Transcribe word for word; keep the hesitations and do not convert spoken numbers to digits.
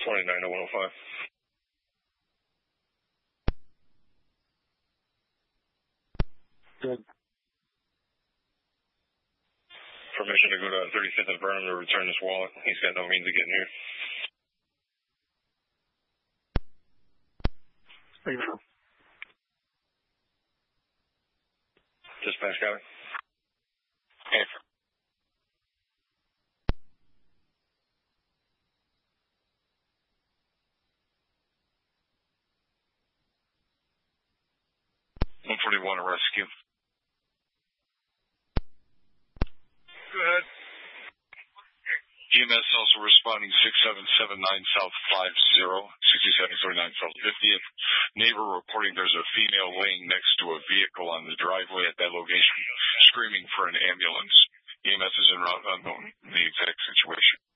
twenty-nine to one oh five. Good. Permission to go to thirty-fifth and Burnham to return this wallet. He's got no means of getting here. Thank you. Dispatch, got it. Answer. one forty-one, a rescue. Go ahead. E M S also responding six seven seven nine South five zero, sixty-seven thirty-nine South fiftieth. Neighbor reporting there's a female laying next to a vehicle on the driveway at that location, screaming for an ambulance. E M S is en route, unknown the exact situation.